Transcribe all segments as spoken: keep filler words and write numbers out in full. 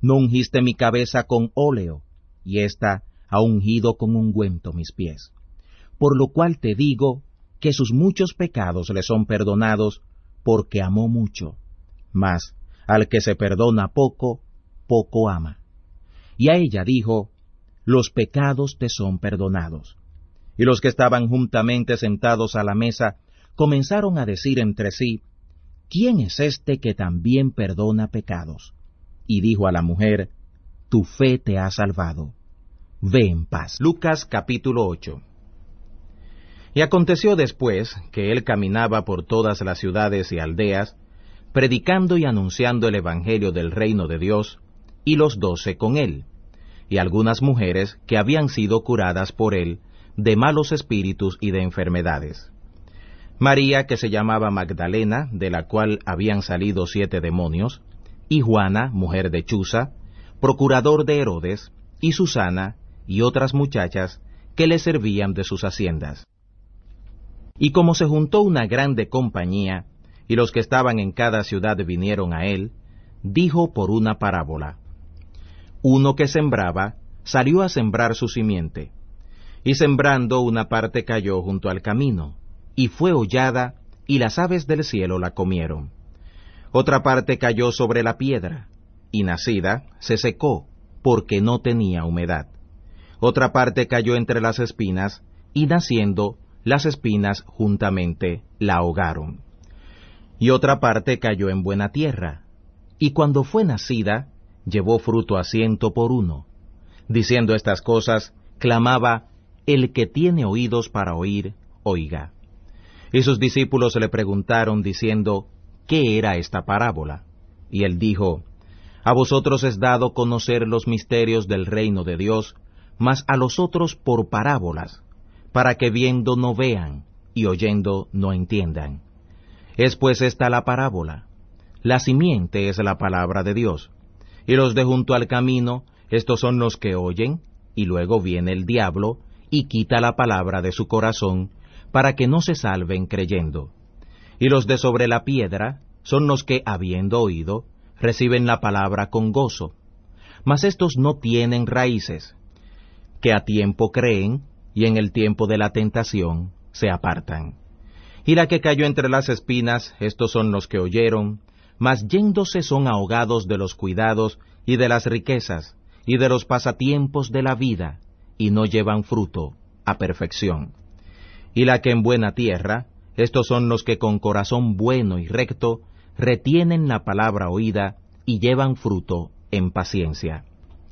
No ungiste mi cabeza con óleo, y ésta ha ungido con ungüento mis pies. Por lo cual te digo que sus muchos pecados le son perdonados, porque amó mucho. Mas al que se perdona poco, poco ama. Y a ella dijo, los pecados te son perdonados. Y los que estaban juntamente sentados a la mesa comenzaron a decir entre sí, ¿quién es este que también perdona pecados? Y dijo a la mujer, tu fe te ha salvado. Ve en paz. Lucas capítulo ocho. Y aconteció después que él caminaba por todas las ciudades y aldeas, predicando y anunciando el evangelio del reino de Dios, y los doce con él, y algunas mujeres que habían sido curadas por él de malos espíritus y de enfermedades. María, que se llamaba Magdalena, de la cual habían salido siete demonios, y Juana, mujer de Chuza, procurador de Herodes, y Susana, y otras muchachas que le servían de sus haciendas. Y como se juntó una grande compañía, y los que estaban en cada ciudad vinieron a él, dijo por una parábola. Uno que sembraba, salió a sembrar su simiente, y sembrando una parte cayó junto al camino, y fue hollada, y las aves del cielo la comieron. Otra parte cayó sobre la piedra, y nacida se secó, porque no tenía humedad. Otra parte cayó entre las espinas, y naciendo, las espinas juntamente la ahogaron. Y otra parte cayó en buena tierra, y cuando fue nacida, llevó fruto a ciento por uno. Diciendo estas cosas, clamaba, el que tiene oídos para oír, oiga. Y sus discípulos le preguntaron, diciendo, ¿qué era esta parábola? Y él dijo, a vosotros es dado conocer los misterios del reino de Dios, mas a los otros por parábolas, para que viendo no vean, y oyendo no entiendan. Es pues esta la parábola. La simiente es la palabra de Dios, y los de junto al camino, estos son los que oyen, y luego viene el diablo, y quita la palabra de su corazón, para que no se salven creyendo. Y los de sobre la piedra, son los que, habiendo oído, reciben la palabra con gozo. Mas estos no tienen raíces, que a tiempo creen, y en el tiempo de la tentación se apartan. Y la que cayó entre las espinas, estos son los que oyeron, mas yéndose son ahogados de los cuidados y de las riquezas, y de los pasatiempos de la vida, y no llevan fruto a perfección. Y la que en buena tierra, estos son los que con corazón bueno y recto, retienen la palabra oída, y llevan fruto en paciencia.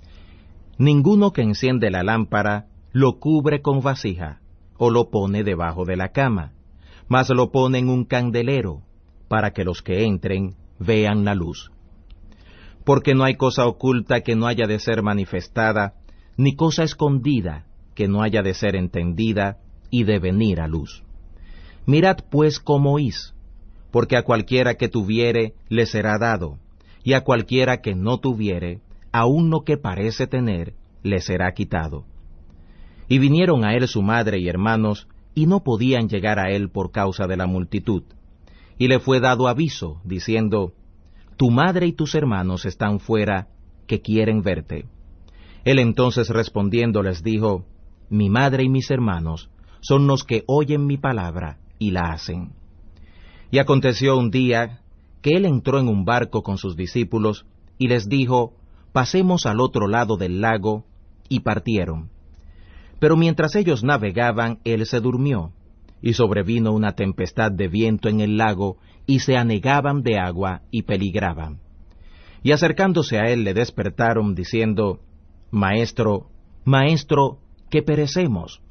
Ninguno que enciende la lámpara, lo cubre con vasija, o lo pone debajo de la cama, mas lo pone en un candelero, para que los que entren vean la luz. Porque no hay cosa oculta que no haya de ser manifestada, ni cosa escondida que no haya de ser entendida y de venir a luz. Mirad pues cómo oís, porque a cualquiera que tuviere le será dado, y a cualquiera que no tuviere, aun lo que parece tener, le será quitado. Y vinieron a él su madre y hermanos, y no podían llegar a él por causa de la multitud. Y le fue dado aviso, diciendo, tu madre y tus hermanos están fuera, que quieren verte. Él entonces respondiendo les dijo, mi madre y mis hermanos son los que oyen mi palabra y la hacen. Y aconteció un día que él entró en un barco con sus discípulos, y les dijo, pasemos al otro lado del lago, y partieron. Pero mientras ellos navegaban, él se durmió, y sobrevino una tempestad de viento en el lago, y se anegaban de agua y peligraban. Y acercándose a él le despertaron, diciendo, Maestro, Maestro, que perecemos.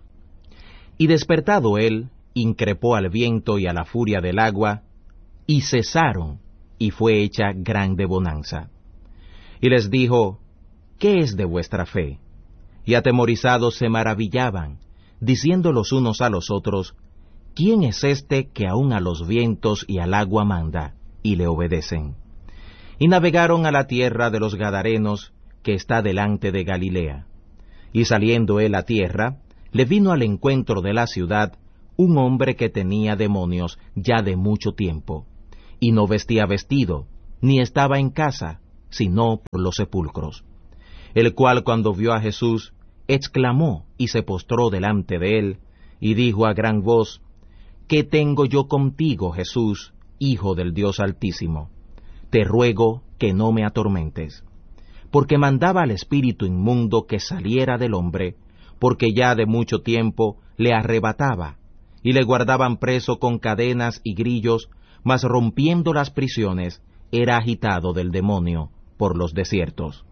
Y despertado él, increpó al viento y a la furia del agua, y cesaron, y fue hecha grande bonanza. Y les dijo, ¿qué es de vuestra fe? Y atemorizados se maravillaban, diciendo los unos a los otros, ¿quién es este que aun a los vientos y al agua manda, y le obedecen? Y navegaron a la tierra de los Gadarenos, que está delante de Galilea. Y saliendo él a tierra, le vino al encuentro de la ciudad un hombre que tenía demonios ya de mucho tiempo, y no vestía vestido, ni estaba en casa, sino por los sepulcros. El cual, cuando vio a Jesús, exclamó y se postró delante de él, y dijo a gran voz: ¿Qué tengo yo contigo, Jesús, Hijo del Dios Altísimo? Te ruego que no me atormentes. Porque mandaba al espíritu inmundo que saliera del hombre, porque ya de mucho tiempo le arrebataba, y le guardaban preso con cadenas y grillos, mas rompiendo las prisiones, era agitado del demonio por los desiertos.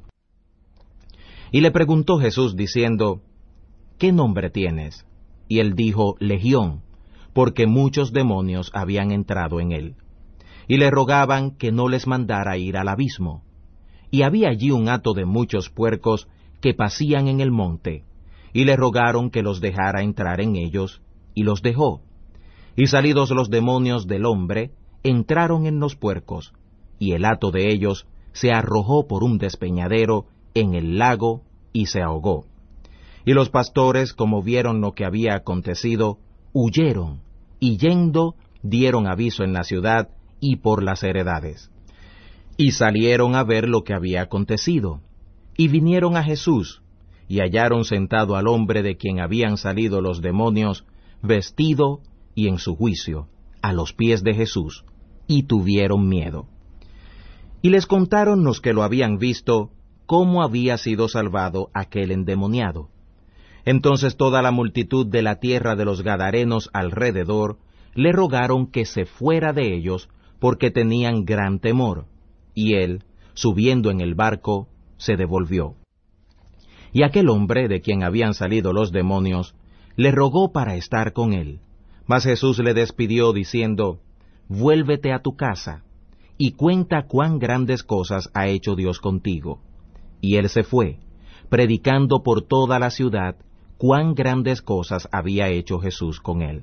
Y le preguntó Jesús diciendo: ¿Qué nombre tienes? Y él dijo: Legión, porque muchos demonios habían entrado en él. Y le rogaban que no les mandara ir al abismo. Y había allí un hato de muchos puercos que pacían en el monte, y le rogaron que los dejara entrar en ellos, y los dejó. Y salidos los demonios del hombre, entraron en los puercos, y el hato de ellos se arrojó por un despeñadero en el lago, y se ahogó. Y los pastores, como vieron lo que había acontecido, huyeron, y yendo dieron aviso en la ciudad y por las heredades. Y salieron a ver lo que había acontecido, y vinieron a Jesús, y hallaron sentado al hombre de quien habían salido los demonios, vestido y en su juicio, a los pies de Jesús, y tuvieron miedo. Y les contaron los que lo habían visto, cómo había sido salvado aquel endemoniado. Entonces toda la multitud de la tierra de los Gadarenos alrededor le rogaron que se fuera de ellos, porque tenían gran temor. Y él, subiendo en el barco, se devolvió. Y aquel hombre, de quien habían salido los demonios, le rogó para estar con él. Mas Jesús le despidió, diciendo: Vuélvete a tu casa, y cuenta cuán grandes cosas ha hecho Dios contigo. Y él se fue, predicando por toda la ciudad cuán grandes cosas había hecho Jesús con él.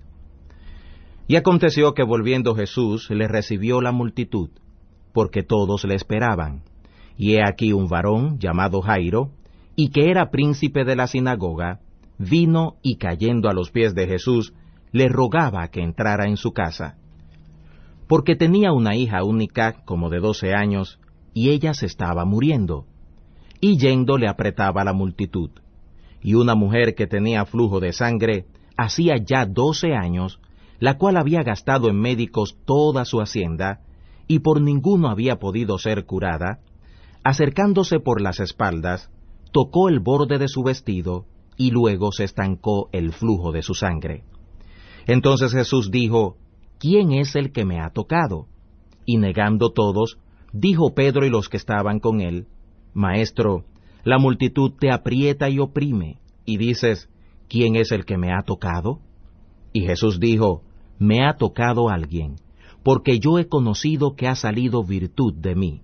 Y aconteció que volviendo Jesús le recibió la multitud, porque todos le esperaban. Y he aquí un varón llamado Jairo, y que era príncipe de la sinagoga, vino y cayendo a los pies de Jesús, le rogaba que entrara en su casa. Porque tenía una hija única, como de doce años, y ella se estaba muriendo. Y yendo le apretaba la multitud. Y una mujer que tenía flujo de sangre, hacía ya doce años, la cual había gastado en médicos toda su hacienda, y por ninguno había podido ser curada, acercándose por las espaldas, tocó el borde de su vestido, y luego se estancó el flujo de su sangre. Entonces Jesús dijo: ¿Quién es el que me ha tocado? Y negando todos, dijo Pedro y los que estaban con él: Maestro, la multitud te aprieta y oprime, y dices: ¿Quién es el que me ha tocado? Y Jesús dijo: Me ha tocado alguien, porque yo he conocido que ha salido virtud de mí.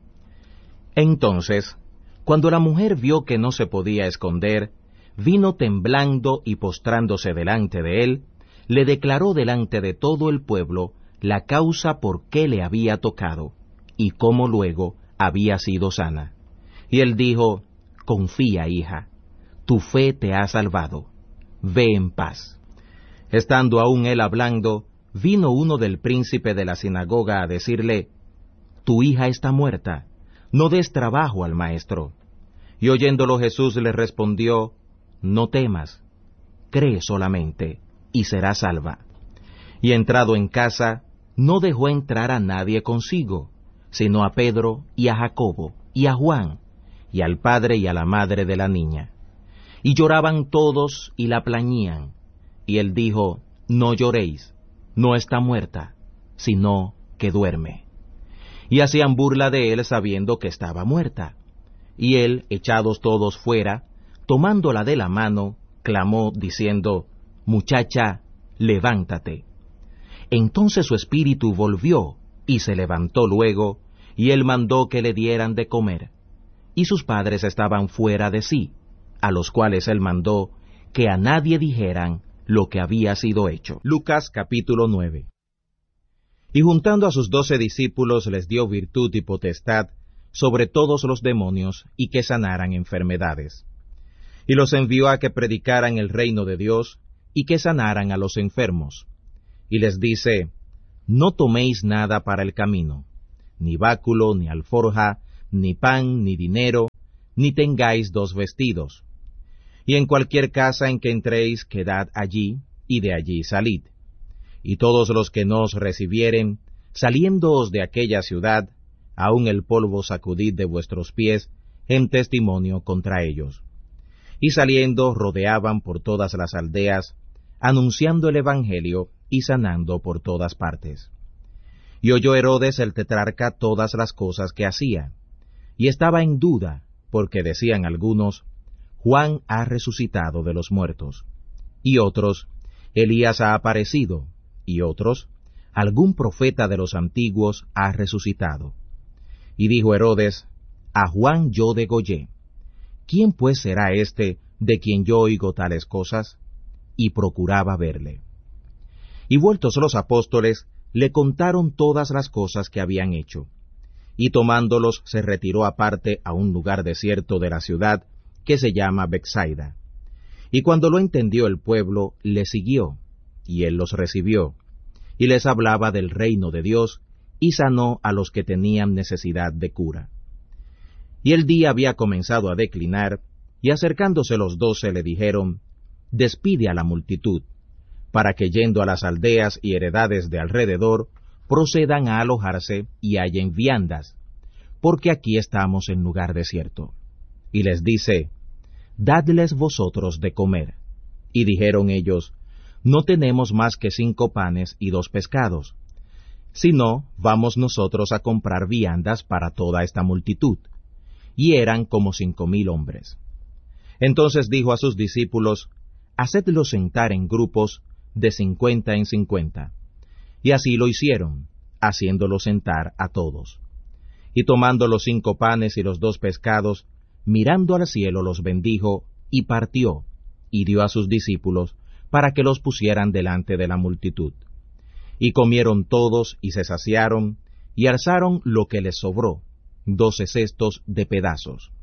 Entonces, cuando la mujer vio que no se podía esconder, vino temblando y postrándose delante de él, le declaró delante de todo el pueblo la causa por qué le había tocado, y cómo luego había sido sana. Y él dijo: Confía, hija, tu fe te ha salvado, ve en paz. Estando aún él hablando, vino uno del príncipe de la sinagoga a decirle: Tu hija está muerta, no des trabajo al maestro. Y oyéndolo Jesús le respondió: No temas, cree solamente, y será salva. Y entrado en casa, no dejó entrar a nadie consigo, sino a Pedro y a Jacobo y a Juan, y al padre y a la madre de la niña. Y lloraban todos y la plañían. Y él dijo: No lloréis, no está muerta, sino que duerme. Y hacían burla de él sabiendo que estaba muerta. Y él, echados todos fuera, tomándola de la mano, clamó diciendo: Muchacha, levántate. Entonces su espíritu volvió, y se levantó luego, y él mandó que le dieran de comer. Y sus padres estaban fuera de sí, a los cuales él mandó que a nadie dijeran lo que había sido hecho. Lucas capítulo nueve. Y juntando a sus doce discípulos les dio virtud y potestad sobre todos los demonios, y que sanaran enfermedades. Y los envió a que predicaran el reino de Dios, y que sanaran a los enfermos. Y les dice: No toméis nada para el camino, ni báculo, ni alforja, ni pan, ni dinero, ni tengáis dos vestidos. Y en cualquier casa en que entréis, quedad allí, y de allí salid. Y todos los que no os recibieren, saliéndoos de aquella ciudad, aun el polvo sacudid de vuestros pies, en testimonio contra ellos. Y saliendo rodeaban por todas las aldeas, anunciando el Evangelio y sanando por todas partes. Y oyó Herodes el tetrarca todas las cosas que hacía, y estaba en duda, porque decían algunos, Juan ha resucitado de los muertos, y otros, Elías ha aparecido, y otros, algún profeta de los antiguos ha resucitado. Y dijo Herodes, a Juan yo degollé. ¿Quién pues será éste de quien yo oigo tales cosas? Y procuraba verle. Y vueltos los apóstoles, le contaron todas las cosas que habían hecho. Y tomándolos se retiró aparte a un lugar desierto de la ciudad, que se llama Betsaida. Y cuando lo entendió el pueblo, le siguió, y él los recibió, y les hablaba del reino de Dios, y sanó a los que tenían necesidad de cura. Y el día había comenzado a declinar, y acercándose los doce le dijeron, despide a la multitud, para que yendo a las aldeas y heredades de alrededor, procedan a alojarse y hallen viandas, porque aquí estamos en lugar desierto. Y les dice, dadles vosotros de comer. Y dijeron ellos, no tenemos más que cinco panes y dos pescados, sino vamos nosotros a comprar viandas para toda esta multitud. Y eran como cinco mil hombres. Entonces dijo a sus discípulos, hacedlos sentar en grupos de cincuenta en cincuenta. Y así lo hicieron, haciéndolos sentar a todos. Y tomando los cinco panes y los dos pescados, mirando al cielo los bendijo, y partió, y dio a sus discípulos, para que los pusieran delante de la multitud. Y comieron todos, y se saciaron, y alzaron lo que les sobró, doce cestos de pedazos.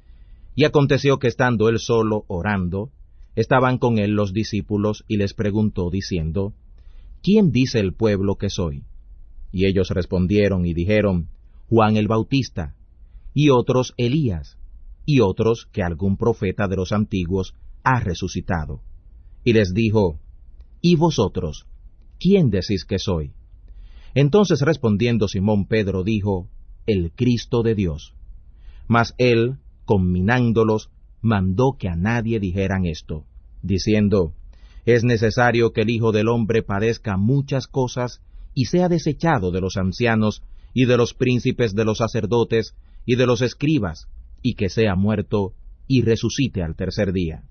Y aconteció que estando él solo orando, estaban con él los discípulos, y les preguntó, diciendo, ¿quién dice el pueblo que soy? Y ellos respondieron y dijeron, Juan el Bautista, y otros Elías, y otros que algún profeta de los antiguos ha resucitado. Y les dijo, ¿y vosotros, quién decís que soy? Entonces respondiendo Simón Pedro dijo, el Cristo de Dios. Mas él, conminándolos, mandó que a nadie dijeran esto, diciendo, es necesario que el Hijo del Hombre padezca muchas cosas, y sea desechado de los ancianos, y de los príncipes de los sacerdotes, y de los escribas, y que sea muerto, y resucite al tercer día.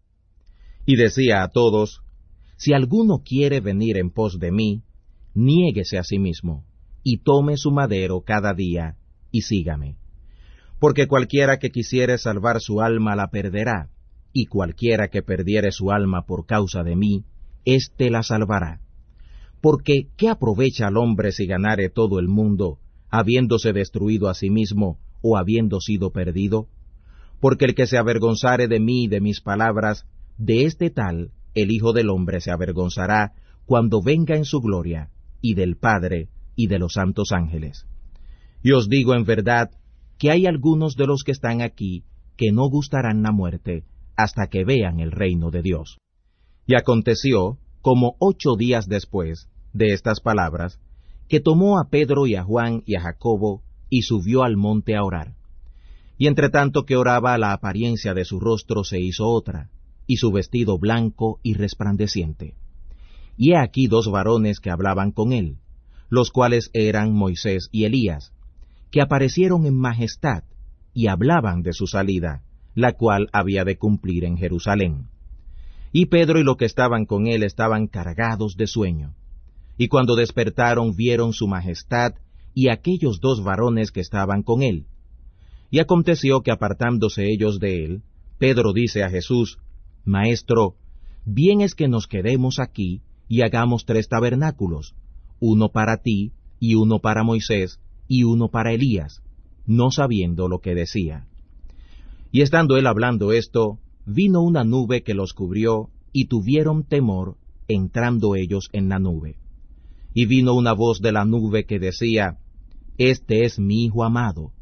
Y decía a todos, si alguno quiere venir en pos de mí, niéguese a sí mismo, y tome su madero cada día, y sígame. Porque cualquiera que quisiere salvar su alma la perderá, y cualquiera que perdiere su alma por causa de mí, éste la salvará. Porque, ¿qué aprovecha al hombre si ganare todo el mundo, habiéndose destruido a sí mismo, o habiendo sido perdido? Porque el que se avergonzare de mí y de mis palabras, de este tal, el Hijo del Hombre se avergonzará, cuando venga en su gloria, y del Padre, y de los santos ángeles. Y os digo en verdad, que hay algunos de los que están aquí, que no gustarán la muerte, hasta que vean el reino de Dios. Y aconteció, como ocho días después de estas palabras, que tomó a Pedro y a Juan y a Jacobo, y subió al monte a orar. Y entre tanto que oraba, la apariencia de su rostro se hizo otra, y su vestido blanco y resplandeciente. Y he aquí dos varones que hablaban con él, los cuales eran Moisés y Elías, que aparecieron en majestad, y hablaban de su salida, la cual había de cumplir en Jerusalén. Y Pedro y los que estaban con él estaban cargados de sueño. Y cuando despertaron vieron su majestad y aquellos dos varones que estaban con él. Y aconteció que apartándose ellos de él, Pedro dice a Jesús, Maestro, bien es que nos quedemos aquí y hagamos tres tabernáculos, uno para ti, y uno para Moisés, y uno para Elías, no sabiendo lo que decía. Y estando él hablando esto, vino una nube que los cubrió, y tuvieron temor, entrando ellos en la nube. Y vino una voz de la nube que decía, Este es mi Hijo amado,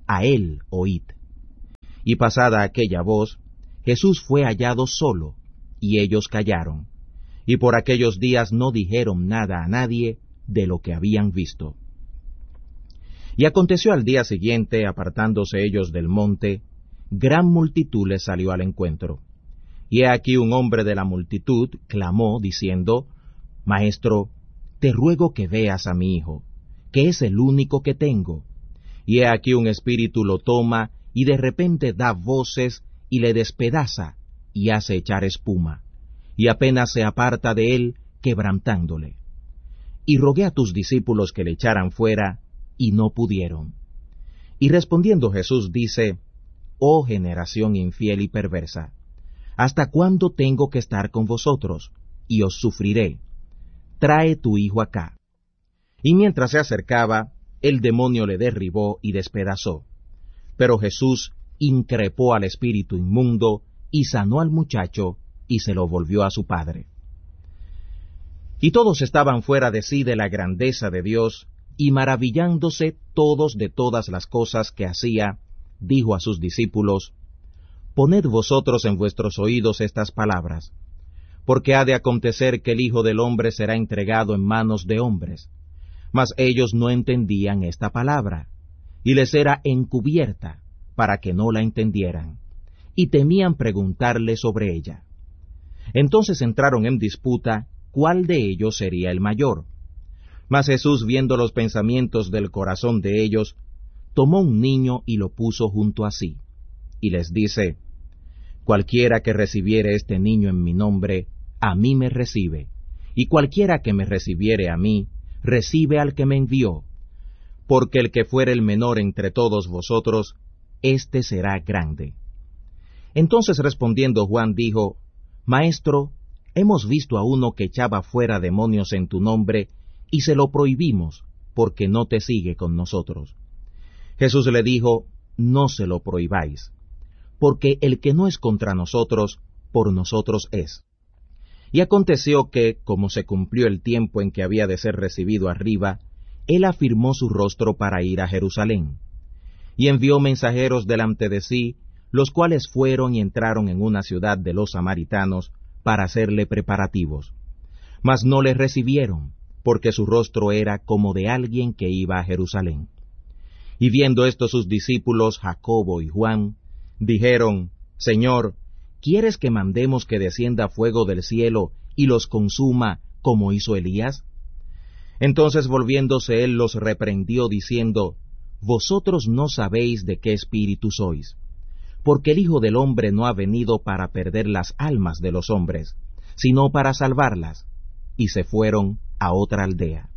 a él oíd. Y pasada aquella voz, Jesús fue hallado solo, y ellos callaron, y por aquellos días no dijeron nada a nadie de lo que habían visto. Y aconteció al día siguiente, apartándose ellos del monte, gran multitud les salió al encuentro. Y he aquí un hombre de la multitud clamó, diciendo, Maestro, te ruego que veas a mi hijo, que es el único que tengo. Y he aquí un espíritu lo toma, y de repente da voces, y le despedaza, y hace echar espuma, y apenas se aparta de él, quebrantándole. Y rogué a tus discípulos que le echaran fuera, y no pudieron. Y respondiendo Jesús dice, Oh generación infiel y perversa, ¿hasta cuándo tengo que estar con vosotros? Y os sufriré. Trae tu hijo acá. Y mientras se acercaba, el demonio le derribó y despedazó. Pero Jesús increpó al espíritu inmundo, y sanó al muchacho, y se lo volvió a su padre. Y todos estaban fuera de sí de la grandeza de Dios, y maravillándose todos de todas las cosas que hacía, dijo a sus discípulos, Poned vosotros en vuestros oídos estas palabras, porque ha de acontecer que el Hijo del Hombre será entregado en manos de hombres. Mas ellos no entendían esta palabra, y les era encubierta, para que no la entendieran, y temían preguntarle sobre ella. Entonces entraron en disputa cuál de ellos sería el mayor. Mas Jesús, viendo los pensamientos del corazón de ellos, tomó un niño y lo puso junto a sí, y les dice, Cualquiera que recibiere este niño en mi nombre, a mí me recibe, y cualquiera que me recibiere a mí, recibe al que me envió. Porque el que fuere el menor entre todos vosotros, éste será grande. Entonces respondiendo Juan dijo, Maestro, hemos visto a uno que echaba fuera demonios en tu nombre, y se lo prohibimos, porque no te sigue con nosotros. Jesús le dijo, No se lo prohibáis, porque el que no es contra nosotros, por nosotros es. Y aconteció que, como se cumplió el tiempo en que había de ser recibido arriba, él afirmó su rostro para ir a Jerusalén. Y envió mensajeros delante de sí, los cuales fueron y entraron en una ciudad de los samaritanos, para hacerle preparativos. Mas no le recibieron, porque su rostro era como de alguien que iba a Jerusalén. Y viendo esto sus discípulos, Jacobo y Juan, dijeron, Señor, ¿quieres que mandemos que descienda fuego del cielo y los consuma, como hizo Elías? Entonces volviéndose él los reprendió, diciendo, Vosotros no sabéis de qué espíritu sois, porque el Hijo del Hombre no ha venido para perder las almas de los hombres, sino para salvarlas. Y se fueron a otra aldea.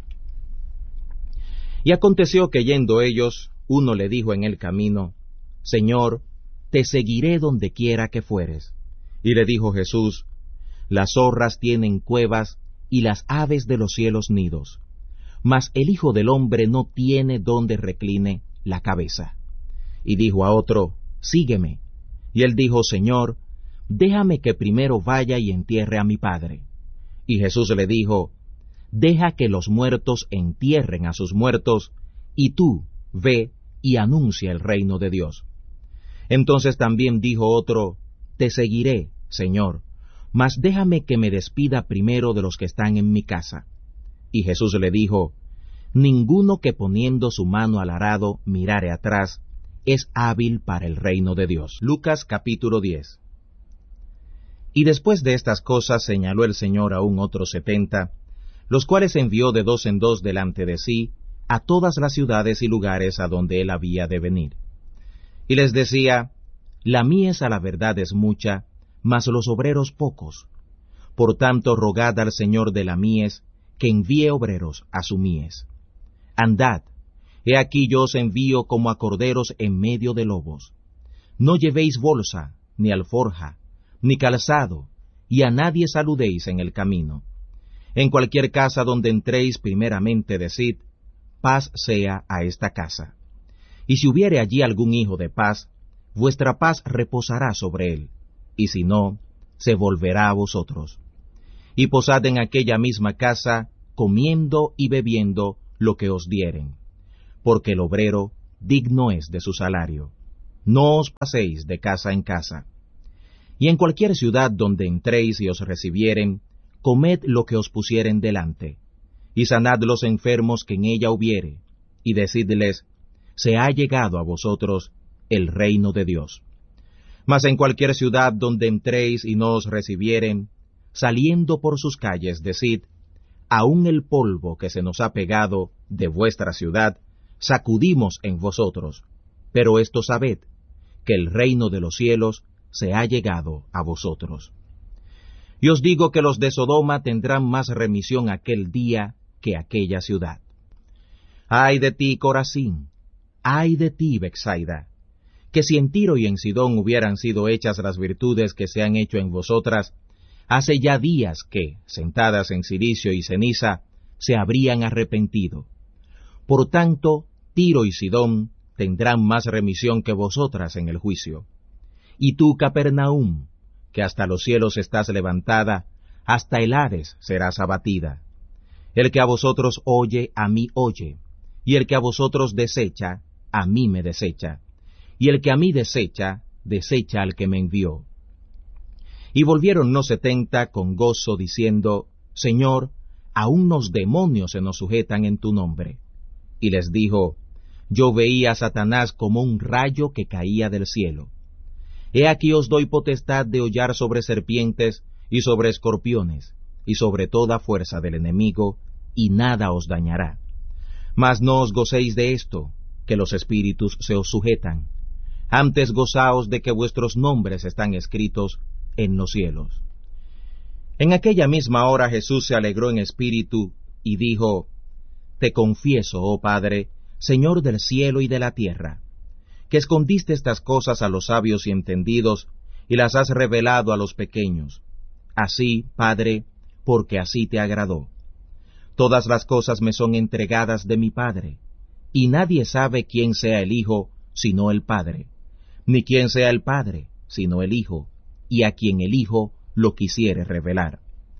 Y aconteció que yendo ellos, uno le dijo en el camino, Señor, te seguiré donde quiera que fueres. Y le dijo Jesús, Las zorras tienen cuevas, y las aves de los cielos nidos, mas el Hijo del Hombre no tiene donde recline la cabeza. Y dijo a otro, Sígueme. Y él dijo, Señor, déjame que primero vaya y entierre a mi padre. Y Jesús le dijo, Deja que los muertos entierren a sus muertos, y tú ve y anuncia el reino de Dios. Entonces también dijo otro, Te seguiré, Señor, mas déjame que me despida primero de los que están en mi casa. Y Jesús le dijo, Ninguno que poniendo su mano al arado mirare atrás, es hábil para el reino de Dios. Lucas capítulo diez. Y después de estas cosas señaló el Señor aún otros setenta, los cuales envió de dos en dos delante de sí, a todas las ciudades y lugares a donde él había de venir. Y les decía, La mies a la verdad es mucha, mas los obreros pocos. Por tanto rogad al Señor de la mies, que envíe obreros a su mies. Andad, he aquí yo os envío como a corderos en medio de lobos. No llevéis bolsa, ni alforja, ni calzado, y a nadie saludéis en el camino. En cualquier casa donde entréis primeramente decid, paz sea a esta casa. Y si hubiere allí algún hijo de paz, vuestra paz reposará sobre él, y si no, se volverá a vosotros. Y posad en aquella misma casa, comiendo y bebiendo lo que os dieren, porque el obrero digno es de su salario. No os paséis de casa en casa. Y en cualquier ciudad donde entréis y os recibieren, comed lo que os pusieren delante, y sanad los enfermos que en ella hubiere, y decidles, se ha llegado a vosotros el reino de Dios. Mas en cualquier ciudad donde entréis y no os recibieren, saliendo por sus calles, decid, aun el polvo que se nos ha pegado de vuestra ciudad, sacudimos en vosotros, pero esto sabed, que el reino de los cielos se ha llegado a vosotros. Y os digo que los de Sodoma tendrán más remisión aquel día que aquella ciudad. Ay de ti, Corazín, ay de ti, Betsaida, que si en Tiro y en Sidón hubieran sido hechas las virtudes que se han hecho en vosotras, hace ya días que, sentadas en cilicio y ceniza, se habrían arrepentido. Por tanto, Tiro y Sidón tendrán más remisión que vosotras en el juicio. Y tú, Capernaum, que hasta los cielos estás levantada, hasta el Hades serás abatida. El que a vosotros oye, a mí oye, y el que a vosotros desecha, a mí me desecha, y el que a mí desecha, desecha al que me envió. Y volvieron los setenta con gozo, diciendo, Señor, aun los demonios se nos sujetan en tu nombre. Y les dijo, yo veía a Satanás como un rayo que caía del cielo. He aquí os doy potestad de hollar sobre serpientes y sobre escorpiones, y sobre toda fuerza del enemigo, y nada os dañará. Mas no os gocéis de esto, que los espíritus se os sujetan. Antes gozaos de que vuestros nombres están escritos en los cielos. En aquella misma hora Jesús se alegró en espíritu, y dijo, Te confieso, oh Padre, Señor del cielo y de la tierra, que escondiste estas cosas a los sabios y entendidos, y las has revelado a los pequeños. Así, Padre, porque así te agradó. Todas las cosas me son entregadas de mi Padre, y nadie sabe quién sea el Hijo, sino el Padre, ni quién sea el Padre, sino el Hijo, y a quien el Hijo lo quisiere revelar.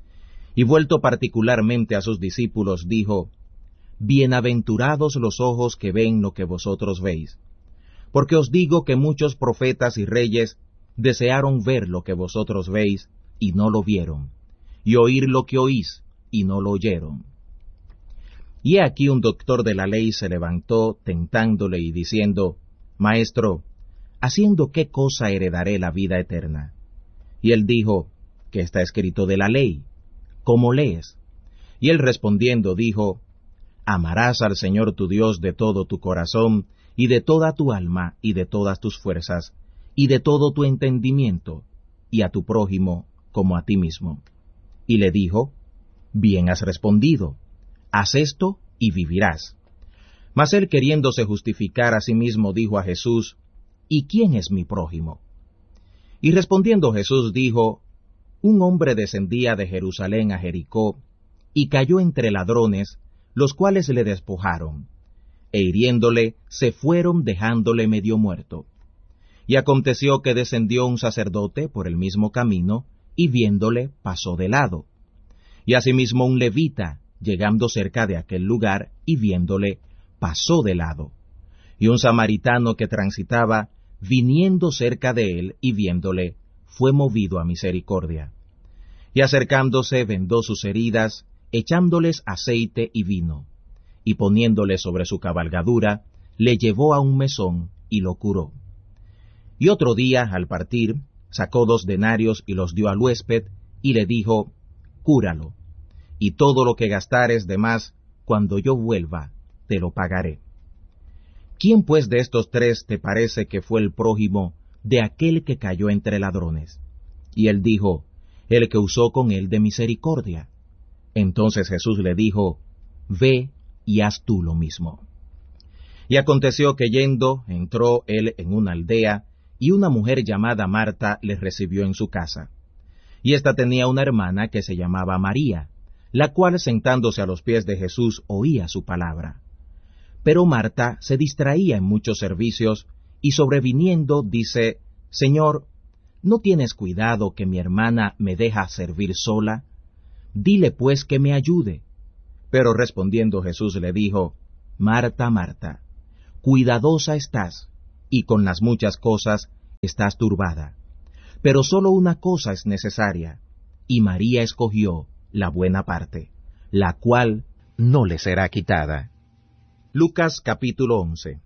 Y vuelto particularmente a sus discípulos, dijo, Bienaventurados los ojos que ven lo que vosotros veis, porque os digo que muchos profetas y reyes desearon ver lo que vosotros veis, y no lo vieron, y oír lo que oís, y no lo oyeron. Y he aquí un doctor de la ley se levantó, tentándole y diciendo, Maestro, ¿haciendo qué cosa heredaré la vida eterna? Y él dijo, ¿qué está escrito de la ley? ¿Cómo lees? Y él respondiendo dijo, Amarás al Señor tu Dios de todo tu corazón, y de toda tu alma, y de todas tus fuerzas, y de todo tu entendimiento, y a tu prójimo como a ti mismo. Y le dijo, Bien has respondido, haz esto y vivirás. Mas él, queriéndose justificar a sí mismo, dijo a Jesús, ¿y quién es mi prójimo? Y respondiendo Jesús dijo, Un hombre descendía de Jerusalén a Jericó, y cayó entre ladrones, los cuales le despojaron, e hiriéndole, se fueron dejándole medio muerto. Y aconteció que descendió un sacerdote por el mismo camino, y viéndole, pasó de lado. Y asimismo un levita, llegando cerca de aquel lugar, y viéndole, pasó de lado. Y un samaritano que transitaba, viniendo cerca de él, y viéndole, fue movido a misericordia. Y acercándose vendó sus heridas, echándoles aceite y vino, y poniéndole sobre su cabalgadura, le llevó a un mesón, y lo curó. Y otro día, al partir, sacó dos denarios y los dio al huésped, y le dijo, Cúralo, y todo lo que gastares de más, cuando yo vuelva, te lo pagaré. ¿Quién pues de estos tres te parece que fue el prójimo de aquel que cayó entre ladrones? Y él dijo, el que usó con él de misericordia. Entonces Jesús le dijo, Ve y haz tú lo mismo. Y aconteció que yendo, entró él en una aldea, y una mujer llamada Marta le recibió en su casa. Y ésta tenía una hermana que se llamaba María, la cual sentándose a los pies de Jesús oía su palabra. Pero Marta se distraía en muchos servicios, y sobreviniendo dice, Señor, ¿no tienes cuidado que mi hermana me deja servir sola? Dile pues que me ayude. Pero respondiendo Jesús le dijo, Marta, Marta, cuidadosa estás, y con las muchas cosas estás turbada. Pero sólo una cosa es necesaria, y María escogió la buena parte, la cual no le será quitada. Lucas capítulo once.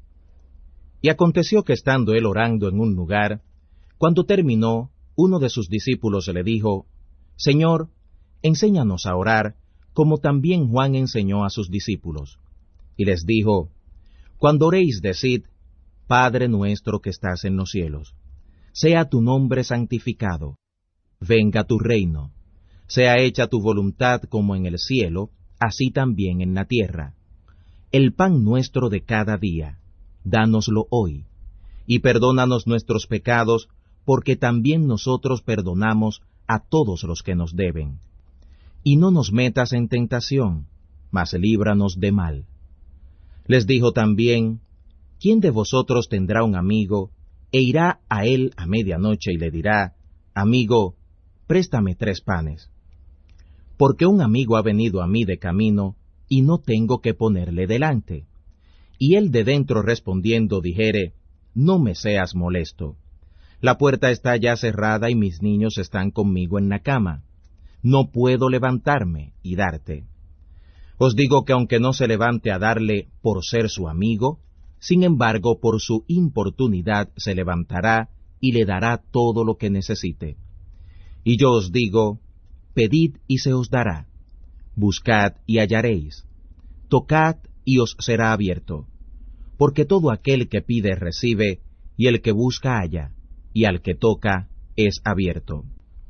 Y aconteció que estando él orando en un lugar, cuando terminó, uno de sus discípulos le dijo, Señor, enséñanos a orar, como también Juan enseñó a sus discípulos. Y les dijo, Cuando oréis, decid, Padre nuestro que estás en los cielos, sea tu nombre santificado, venga tu reino, sea hecha tu voluntad como en el cielo, así también en la tierra. El pan nuestro de cada día, dánoslo hoy, y perdónanos nuestros pecados, porque también nosotros perdonamos a todos los que nos deben. Y no nos metas en tentación, mas líbranos de mal. Les dijo también, ¿quién de vosotros tendrá un amigo, e irá a él a medianoche y le dirá, Amigo, préstame tres panes? Porque un amigo ha venido a mí de camino, y no tengo que ponerle delante. Y él de dentro respondiendo dijere, No me seas molesto. La puerta está ya cerrada y mis niños están conmigo en la cama. No puedo levantarme y darte. Os digo que aunque no se levante a darle por ser su amigo, sin embargo por su importunidad se levantará y le dará todo lo que necesite. Y yo os digo, pedid y se os dará, buscad y hallaréis, tocad y os será abierto, porque todo aquel que pide recibe, y el que busca halla, y al que toca es abierto.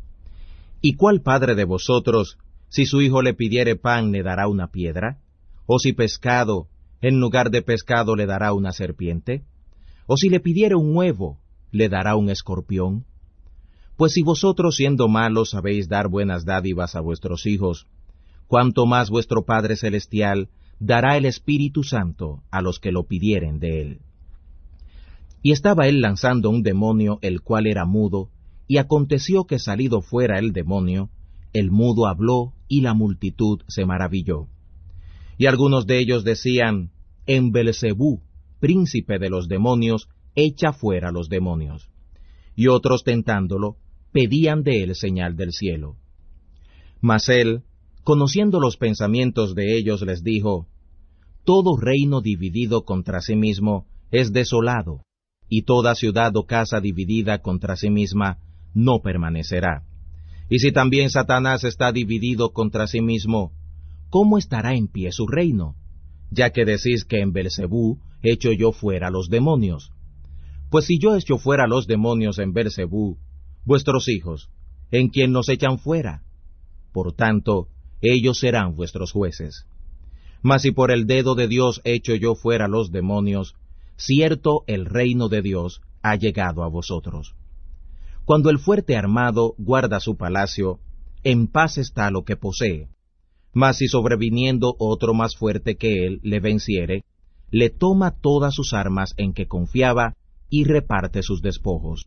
¿Y cuál padre de vosotros, si su hijo le pidiere pan, le dará una piedra? ¿O si pescado, en lugar de pescado le dará una serpiente? ¿O si le pidiere un huevo, le dará un escorpión? Pues si vosotros siendo malos sabéis dar buenas dádivas a vuestros hijos, cuánto más vuestro Padre Celestial dará el Espíritu Santo a los que lo pidieren de él. Y estaba él lanzando un demonio, el cual era mudo, y aconteció que salido fuera el demonio, el mudo habló, y la multitud se maravilló. Y algunos de ellos decían, En Belzebú, príncipe de los demonios, echa fuera los demonios. Y otros tentándolo, pedían de él señal del cielo. Mas él, conociendo los pensamientos de ellos, les dijo, Todo reino dividido contra sí mismo es desolado, y toda ciudad o casa dividida contra sí misma no permanecerá. Y si también Satanás está dividido contra sí mismo, ¿cómo estará en pie su reino? Ya que decís que en Belzebú echo yo fuera los demonios. Pues si yo echo fuera los demonios en Belzebú, vuestros hijos, ¿en quién los echan fuera? Por tanto, ellos serán vuestros jueces. Mas si por el dedo de Dios echo yo fuera los demonios, cierto el reino de Dios ha llegado a vosotros. Cuando el fuerte armado guarda su palacio, en paz está lo que posee. Mas si sobreviniendo otro más fuerte que él le venciere, le toma todas sus armas en que confiaba y reparte sus despojos.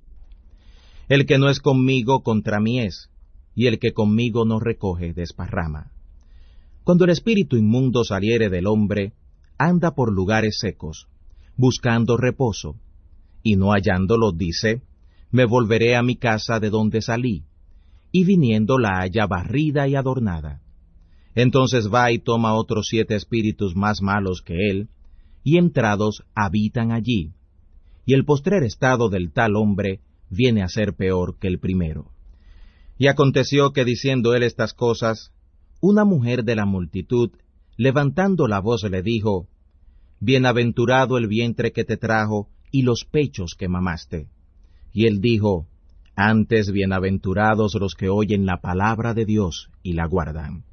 El que no es conmigo contra mí es, y el que conmigo no recoge desparrama. Cuando el espíritu inmundo saliere del hombre, anda por lugares secos, buscando reposo, y no hallándolo dice, me volveré a mi casa de donde salí, y viniendo la halla barrida y adornada. Entonces va y toma otros siete espíritus más malos que él, y entrados habitan allí, y el postrer estado del tal hombre viene a ser peor que el primero. Y aconteció que diciendo él estas cosas, una mujer de la multitud, levantando la voz, le dijo, Bienaventurado el vientre que te trajo, y los pechos que mamaste. Y él dijo, Antes bienaventurados los que oyen la palabra de Dios y la guardan.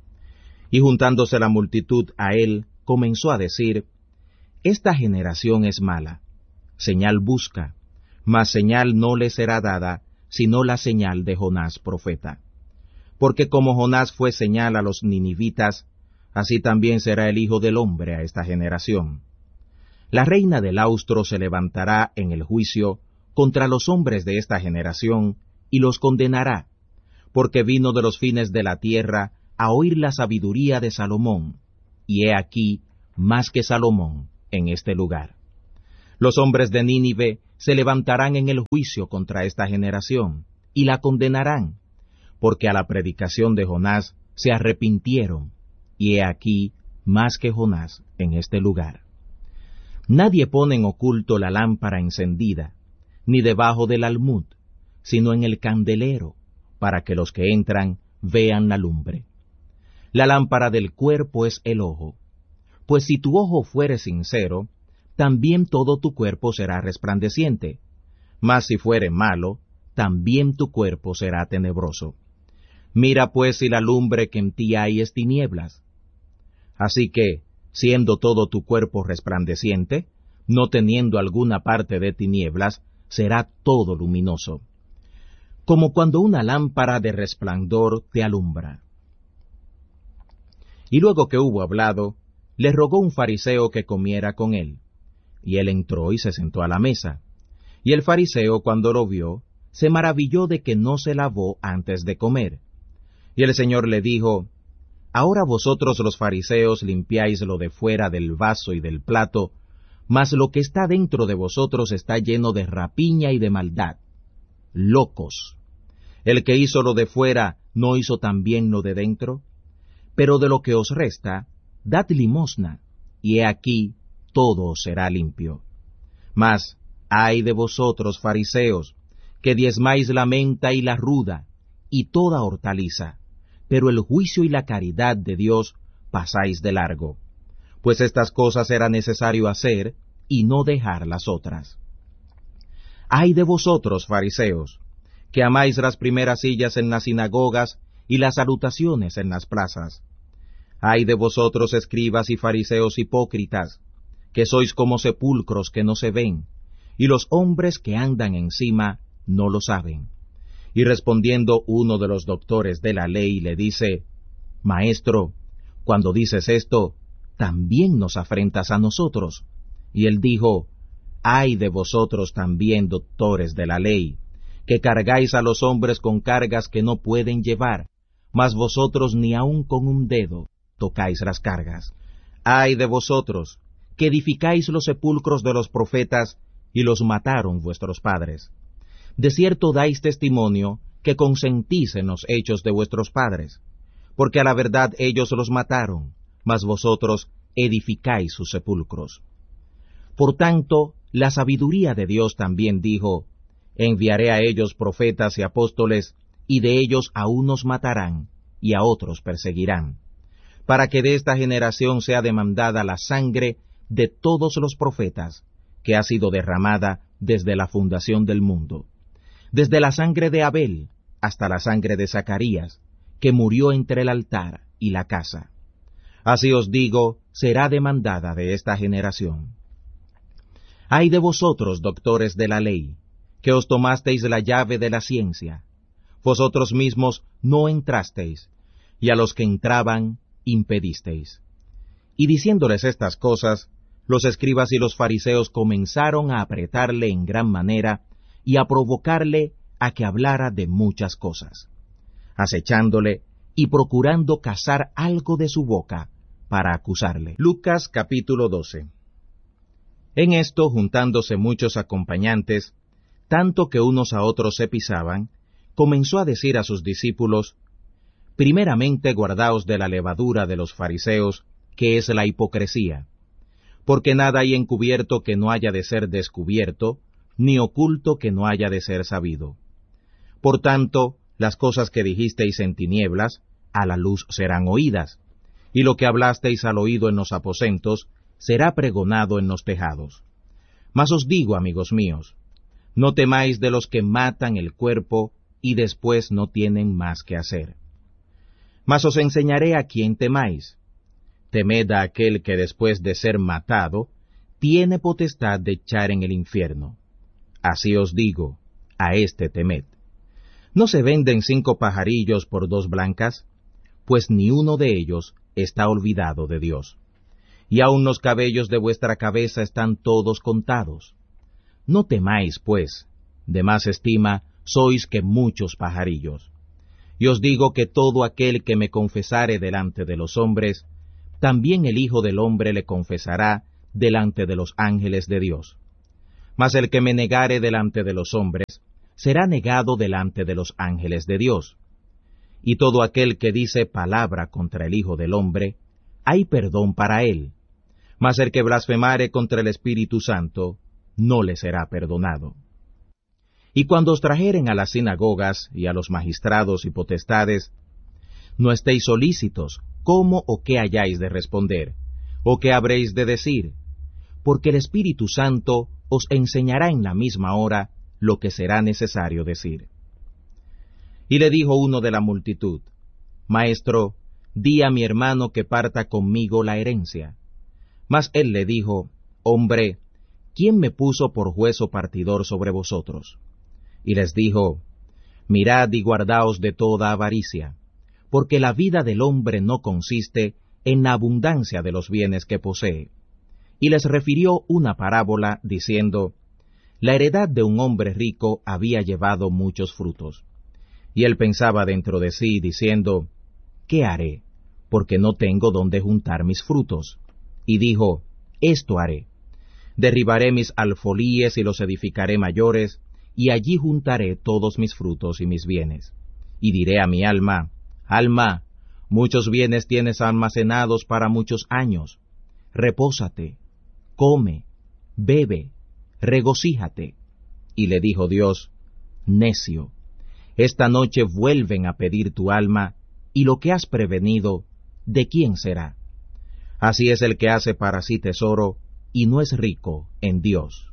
Y juntándose la multitud a él, comenzó a decir, Esta generación es mala, señal busca, mas señal no le será dada, sino la señal de Jonás profeta. Porque como Jonás fue señal a los ninivitas, así también será el Hijo del Hombre a esta generación. La reina del austro se levantará en el juicio contra los hombres de esta generación, y los condenará, porque vino de los fines de la tierra a oír la sabiduría de Salomón, y he aquí, más que Salomón, en este lugar. Los hombres de Nínive se levantarán en el juicio contra esta generación, y la condenarán, porque a la predicación de Jonás se arrepintieron, y he aquí más que Jonás en este lugar. Nadie pone en oculto la lámpara encendida, ni debajo del almud, sino en el candelero, para que los que entran vean la lumbre. La lámpara del cuerpo es el ojo, pues si tu ojo fuere sincero, también todo tu cuerpo será resplandeciente, mas si fuere malo, también tu cuerpo será tenebroso. Mira pues si la lumbre que en ti hay es tinieblas. Así que, siendo todo tu cuerpo resplandeciente, no teniendo alguna parte de tinieblas, será todo luminoso, como cuando una lámpara de resplandor te alumbra. Y luego que hubo hablado, le rogó un fariseo que comiera con él. Y él entró y se sentó a la mesa. Y el fariseo, cuando lo vio, se maravilló de que no se lavó antes de comer. Y el Señor le dijo, Ahora vosotros los fariseos limpiáis lo de fuera del vaso y del plato, mas lo que está dentro de vosotros está lleno de rapiña y de maldad. Locos. El que hizo lo de fuera, ¿no hizo también lo de dentro? Pero de lo que os resta, dad limosna, y he aquí, todo será limpio. Mas, ay de vosotros, fariseos, que diezmáis la menta y la ruda, y toda hortaliza, pero el juicio y la caridad de Dios pasáis de largo, pues estas cosas era necesario hacer, y no dejar las otras. Ay de vosotros, fariseos, que amáis las primeras sillas en las sinagogas y las salutaciones en las plazas. Ay de vosotros, escribas y fariseos hipócritas, que sois como sepulcros que no se ven, y los hombres que andan encima no lo saben. Y respondiendo uno de los doctores de la ley le dice, Maestro, cuando dices esto, también nos afrentas a nosotros. Y él dijo, Ay de vosotros también, doctores de la ley, que cargáis a los hombres con cargas que no pueden llevar, mas vosotros ni aun con un dedo tocáis las cargas. Ay de vosotros, que edificáis los sepulcros de los profetas, y los mataron vuestros padres. De cierto dais testimonio que consentís en los hechos de vuestros padres, porque a la verdad ellos los mataron, mas vosotros edificáis sus sepulcros. Por tanto, la sabiduría de Dios también dijo, Enviaré a ellos profetas y apóstoles, y de ellos a unos matarán, y a otros perseguirán, para que de esta generación sea demandada la sangre de todos los profetas, que ha sido derramada desde la fundación del mundo, desde la sangre de Abel hasta la sangre de Zacarías, que murió entre el altar y la casa. Así os digo, será demandada de esta generación. Ay de vosotros, doctores de la ley, que os tomasteis la llave de la ciencia. Vosotros mismos no entrasteis, y a los que entraban impedisteis. Y diciéndoles estas cosas, los escribas y los fariseos comenzaron a apretarle en gran manera y a provocarle a que hablara de muchas cosas, acechándole y procurando cazar algo de su boca para acusarle. Lucas capítulo doce. En esto, juntándose muchos acompañantes, tanto que unos a otros se pisaban, comenzó a decir a sus discípulos, Primeramente guardaos de la levadura de los fariseos, que es la hipocresía, porque nada hay encubierto que no haya de ser descubierto, ni oculto que no haya de ser sabido. Por tanto, las cosas que dijisteis en tinieblas, a la luz serán oídas, y lo que hablasteis al oído en los aposentos, será pregonado en los tejados. Mas os digo, amigos míos, no temáis de los que matan el cuerpo, y después no tienen más que hacer. Mas os enseñaré a quién temáis. Temed a aquel que después de ser matado, tiene potestad de echar en el infierno. Así os digo, a éste temed. ¿No se venden cinco pajarillos por dos blancas? Pues ni uno de ellos está olvidado de Dios. Y aun los cabellos de vuestra cabeza están todos contados. No temáis, pues, de más estima sois que muchos pajarillos. Y os digo que todo aquel que me confesare delante de los hombres, también el Hijo del Hombre le confesará delante de los ángeles de Dios. Mas el que me negare delante de los hombres, será negado delante de los ángeles de Dios. Y todo aquel que dice palabra contra el Hijo del Hombre, hay perdón para él. Mas el que blasfemare contra el Espíritu Santo, no le será perdonado. Y cuando os trajeren a las sinagogas y a los magistrados y potestades, no estéis solícitos cómo o qué hayáis de responder, o qué habréis de decir, porque el Espíritu Santo os enseñará en la misma hora lo que será necesario decir. Y le dijo uno de la multitud, Maestro, di a mi hermano que parta conmigo la herencia. Mas él le dijo, Hombre, ¿quién me puso por juez o partidor sobre vosotros? Y les dijo, Mirad y guardaos de toda avaricia, porque la vida del hombre no consiste en la abundancia de los bienes que posee. Y les refirió una parábola, diciendo, La heredad de un hombre rico había llevado muchos frutos. Y él pensaba dentro de sí, diciendo, ¿qué haré? Porque no tengo donde juntar mis frutos. Y dijo, Esto haré. Derribaré mis alfolíes y los edificaré mayores, y allí juntaré todos mis frutos y mis bienes. Y diré a mi alma, Alma, muchos bienes tienes almacenados para muchos años. Repósate, come, bebe, regocíjate. Y le dijo Dios, Necio, esta noche vuelven a pedir tu alma, y lo que has prevenido, ¿de quién será? Así es el que hace para sí tesoro, y no es rico en Dios.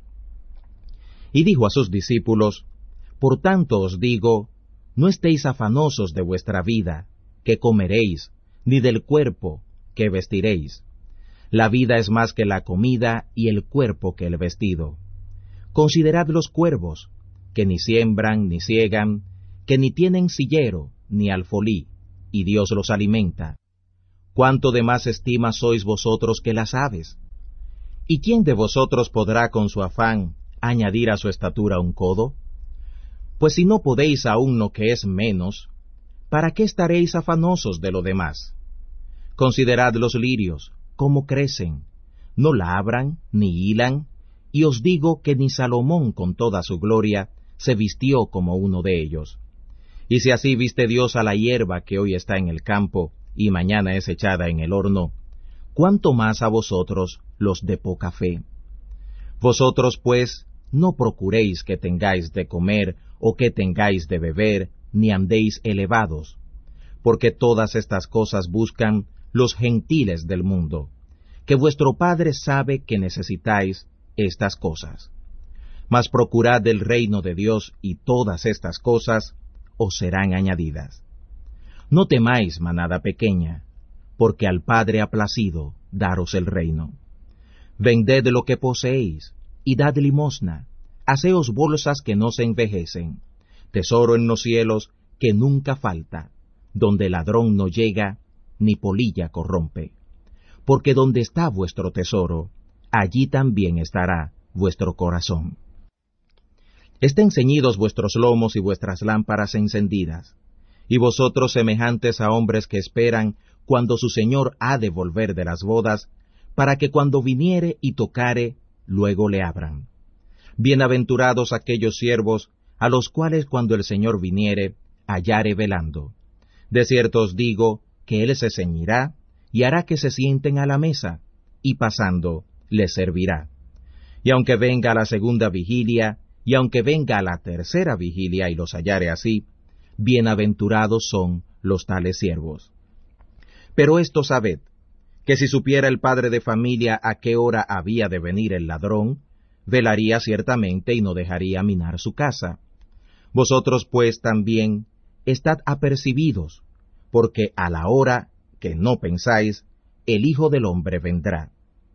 Y dijo a sus discípulos, Por tanto os digo, no estéis afanosos de vuestra vida, que comeréis, ni del cuerpo, que vestiréis. La vida es más que la comida, y el cuerpo que el vestido. Considerad los cuervos, que ni siembran, ni siegan, que ni tienen sillero, ni alfolí, y Dios los alimenta. ¿Cuánto de más estima sois vosotros que las aves? ¿Y quién de vosotros podrá con su afán añadir a su estatura un codo? Pues si no podéis aún lo que es menos, ¿para qué estaréis afanosos de lo demás? Considerad los lirios, cómo crecen, no labran ni hilan, y os digo que ni Salomón con toda su gloria se vistió como uno de ellos. Y si así viste Dios a la hierba que hoy está en el campo, y mañana es echada en el horno, ¿cuánto más a vosotros, los de poca fe? Vosotros, pues, no procuréis que tengáis de comer, o que tengáis de beber, ni andéis elevados, porque todas estas cosas buscan los gentiles del mundo, que vuestro Padre sabe que necesitáis estas cosas. Mas procurad el reino de Dios, y todas estas cosas os serán añadidas. No temáis, manada pequeña, porque al Padre ha placido daros el reino. Vended lo que poseéis, y dad limosna, haceos bolsas que no se envejecen, tesoro en los cielos que nunca falta, donde ladrón no llega, ni polilla corrompe. Porque donde está vuestro tesoro, allí también estará vuestro corazón. Estén ceñidos vuestros lomos y vuestras lámparas encendidas, y vosotros semejantes a hombres que esperan cuando su Señor ha de volver de las bodas, para que cuando viniere y tocare, luego le abran. Bienaventurados aquellos siervos, a los cuales cuando el Señor viniere, hallare velando. De cierto os digo, que Él se ceñirá, y hará que se sienten a la mesa, y pasando, les servirá. Y aunque venga a la segunda vigilia, y aunque venga a la tercera vigilia y los hallare así, bienaventurados son los tales siervos. Pero esto sabed, que si supiera el padre de familia a qué hora había de venir el ladrón, velaría ciertamente y no dejaría minar su casa. Vosotros pues también estad apercibidos, porque a la hora que no pensáis, el Hijo del Hombre vendrá.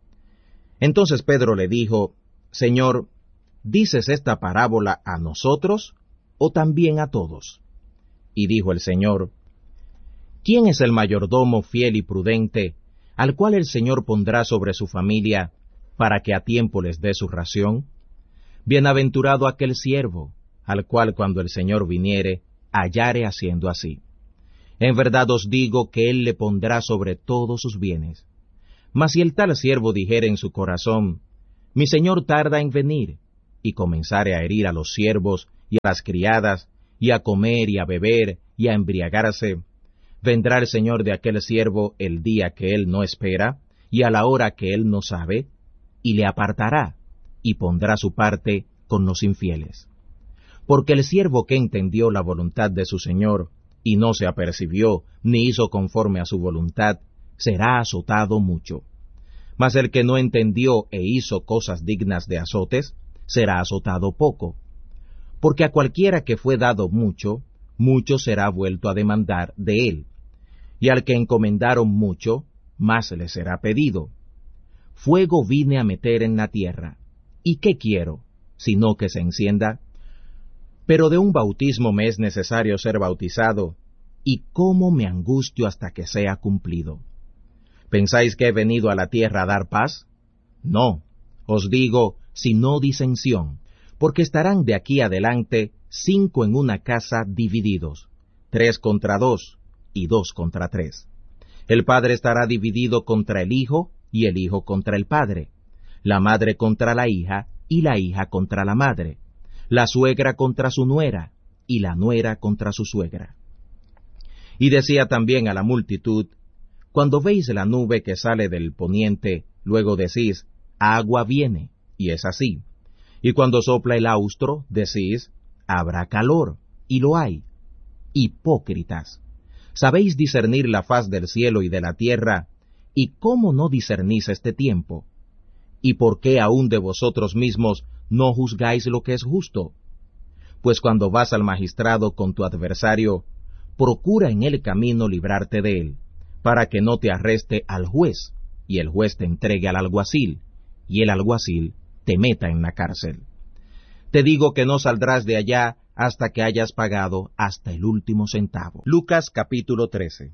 Entonces Pedro le dijo, Señor, ¿dices esta parábola a nosotros, o también a todos? Y dijo el Señor, ¿quién es el mayordomo fiel y prudente, al cual el Señor pondrá sobre su familia, para que a tiempo les dé su ración? Bienaventurado aquel siervo, al cual cuando el Señor viniere, hallare haciendo así. En verdad os digo que Él le pondrá sobre todos sus bienes. Mas si el tal siervo dijere en su corazón, mi señor tarda en venir, y comenzare a herir a los siervos y a las criadas, y a comer y a beber y a embriagarse, vendrá el señor de aquel siervo el día que él no espera, y a la hora que él no sabe, y le apartará, y pondrá su parte con los infieles. Porque el siervo que entendió la voluntad de su señor, y no se apercibió, ni hizo conforme a su voluntad, será azotado mucho. Mas el que no entendió e hizo cosas dignas de azotes, será azotado poco. Porque a cualquiera que fue dado mucho, mucho será vuelto a demandar de él. Y al que encomendaron mucho, más le será pedido. Fuego vine a meter en la tierra. ¿Y qué quiero? Sino que se encienda. Pero de un bautismo me es necesario ser bautizado, y cómo me angustio hasta que sea cumplido. ¿Pensáis que he venido a la tierra a dar paz? No, os digo, sino disensión, porque estarán de aquí adelante cinco en una casa divididos, tres contra dos, y dos contra tres. El padre estará dividido contra el hijo, y el hijo contra el padre, la madre contra la hija, y la hija contra la madre, la suegra contra su nuera, y la nuera contra su suegra. Y decía también a la multitud, cuando veis la nube que sale del poniente, luego decís, agua viene, y es así. Y cuando sopla el austro, decís, habrá calor, y lo hay. Hipócritas, sabéis discernir la faz del cielo y de la tierra, ¿y cómo no discernís este tiempo? ¿Y por qué aún de vosotros mismos no juzgáis lo que es justo? Pues cuando vas al magistrado con tu adversario, procura en el camino librarte de él, para que no te arreste al juez, y el juez te entregue al alguacil, y el alguacil te meta en la cárcel. Te digo que no saldrás de allá hasta que hayas pagado hasta el último centavo. Lucas capítulo trece.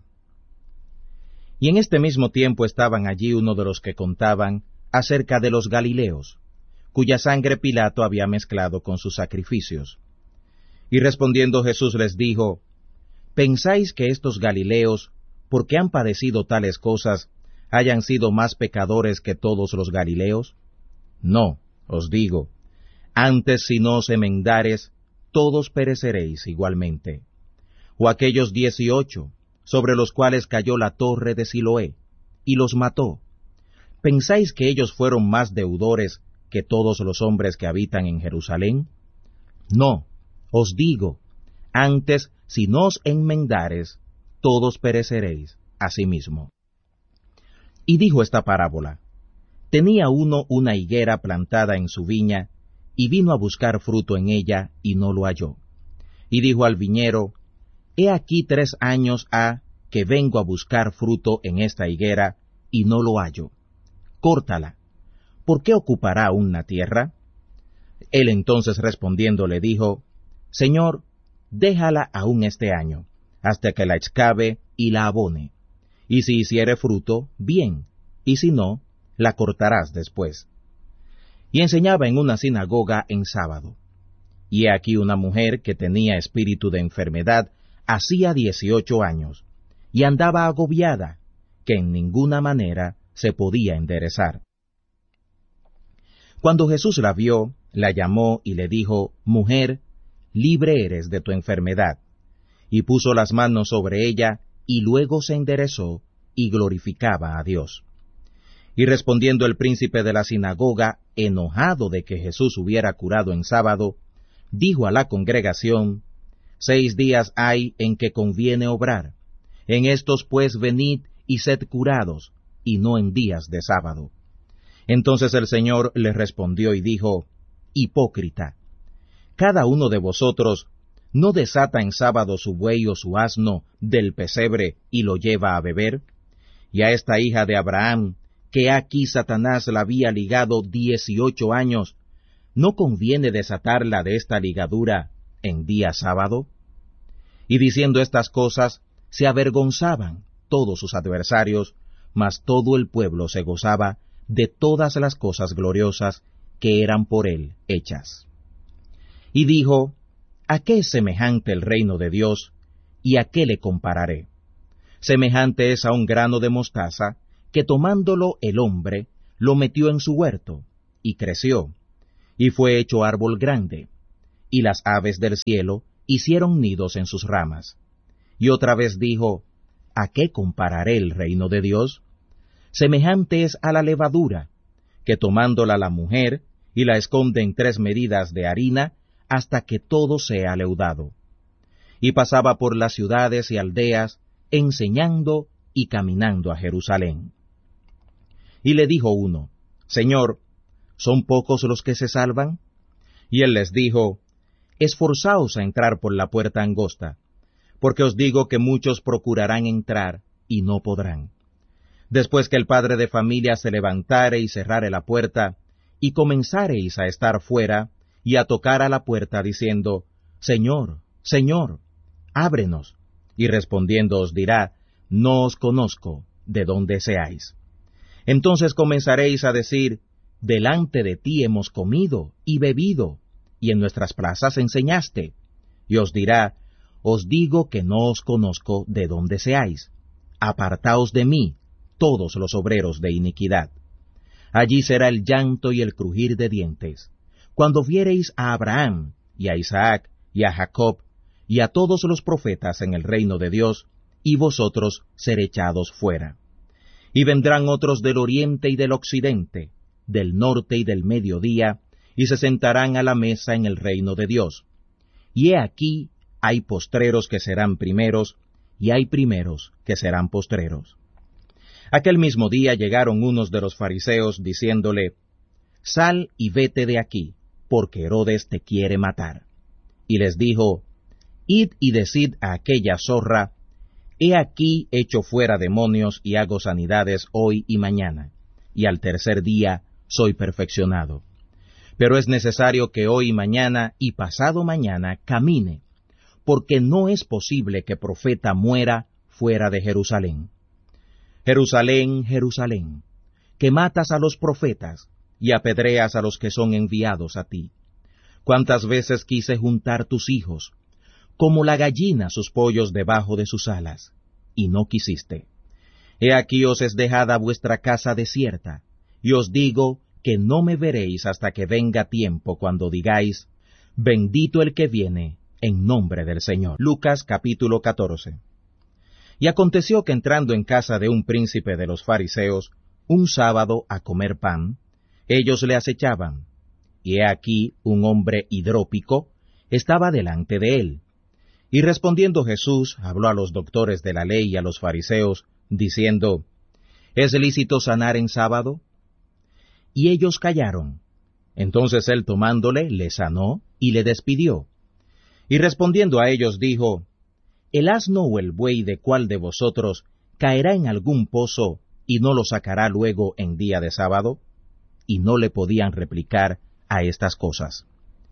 Y en este mismo tiempo estaban allí uno de los que contaban acerca de los Galileos, cuya sangre Pilato había mezclado con sus sacrificios. Y respondiendo Jesús les dijo, ¿pensáis que estos Galileos, porque han padecido tales cosas, hayan sido más pecadores que todos los Galileos? No, os digo, antes si no os enmendares, todos pereceréis igualmente. O aquellos dieciocho, sobre los cuales cayó la torre de Siloé, y los mató. ¿Pensáis que ellos fueron más deudores que todos los hombres que habitan en Jerusalén? No, os digo, antes si no os enmendares, todos pereceréis asimismo. Y dijo esta parábola, tenía uno una higuera plantada en su viña, y vino a buscar fruto en ella, y no lo halló. Y dijo al viñero, he aquí tres años ha que vengo a buscar fruto en esta higuera, y no lo hallo. Córtala. ¿Por qué ocupará aún la tierra? Él entonces respondiendo le dijo, Señor, déjala aún este año, hasta que la excave y la abone. Y si hiciere fruto, bien, y si no, la cortarás después. Y enseñaba en una sinagoga en sábado. Y he aquí una mujer que tenía espíritu de enfermedad hacía dieciocho años, y andaba agobiada, que en ninguna manera se podía enderezar. Cuando Jesús la vio, la llamó y le dijo, Mujer, libre eres de tu enfermedad. Y puso las manos sobre ella, y luego se enderezó, y glorificaba a Dios. Y respondiendo el príncipe de la sinagoga, enojado de que Jesús hubiera curado en sábado, dijo a la congregación, Seis días hay en que conviene obrar. En estos pues venid y sed curados, y no en días de sábado. Entonces el Señor le respondió y dijo, Hipócrita, cada uno de vosotros no desata en sábado su buey o su asno del pesebre y lo lleva a beber, y a esta hija de Abraham, que aquí Satanás la había ligado dieciocho años, ¿no conviene desatarla de esta ligadura en día sábado? Y diciendo estas cosas, se avergonzaban todos sus adversarios, mas todo el pueblo se gozaba de todas las cosas gloriosas que eran por él hechas. Y dijo, ¿a qué es semejante el reino de Dios, y a qué le compararé? Semejante es a un grano de mostaza, que tomándolo el hombre, lo metió en su huerto, y creció, y fue hecho árbol grande, y las aves del cielo hicieron nidos en sus ramas. Y otra vez dijo, ¿a qué compararé el reino de Dios? Semejante es a la levadura, que tomándola la mujer, y la esconde en tres medidas de harina, hasta que todo sea leudado. Y pasaba por las ciudades y aldeas, enseñando y caminando a Jerusalén. Y le dijo uno, Señor, ¿son pocos los que se salvan? Y él les dijo, Esforzaos a entrar por la puerta angosta, porque os digo que muchos procurarán entrar, y no podrán. Después que el padre de familia se levantare y cerrare la puerta, y comenzareis a estar fuera, y a tocar a la puerta, diciendo, Señor, Señor, ábrenos. Y respondiendo os dirá, No os conozco, de dónde seáis. Entonces comenzaréis a decir, Delante de ti hemos comido y bebido, y en nuestras plazas enseñaste. Y os dirá, Os digo que no os conozco de dónde seáis. Apartaos de mí, todos los obreros de iniquidad. Allí será el llanto y el crujir de dientes, cuando viereis a Abraham, y a Isaac, y a Jacob, y a todos los profetas en el reino de Dios, y vosotros ser echados fuera. Y vendrán otros del oriente y del occidente, del norte y del mediodía, y se sentarán a la mesa en el reino de Dios. Y he aquí, hay postreros que serán primeros, y hay primeros que serán postreros. Aquel mismo día llegaron unos de los fariseos, diciéndole, Sal y vete de aquí, porque Herodes te quiere matar. Y les dijo, Id y decid a aquella zorra, He aquí echo fuera demonios y hago sanidades hoy y mañana, y al tercer día soy perfeccionado. Pero es necesario que hoy y mañana y pasado mañana camine, porque no es posible que profeta muera fuera de Jerusalén. Jerusalén, Jerusalén, que matas a los profetas y apedreas a los que son enviados a ti. Cuántas veces quise juntar tus hijos, como la gallina sus pollos debajo de sus alas, y no quisiste. He aquí os es dejada vuestra casa desierta, y os digo que no me veréis hasta que venga tiempo cuando digáis, bendito el que viene en nombre del Señor. Lucas capítulo catorce. Y aconteció que entrando en casa de un príncipe de los fariseos, un sábado a comer pan, ellos le acechaban, y he aquí un hombre hidrópico estaba delante de él. Y respondiendo Jesús, habló a los doctores de la ley y a los fariseos, diciendo, ¿es lícito sanar en sábado? Y ellos callaron. Entonces él tomándole, le sanó y le despidió. Y respondiendo a ellos dijo, ¿el asno o el buey de cuál de vosotros caerá en algún pozo y no lo sacará luego en día de sábado? Y no le podían replicar a estas cosas.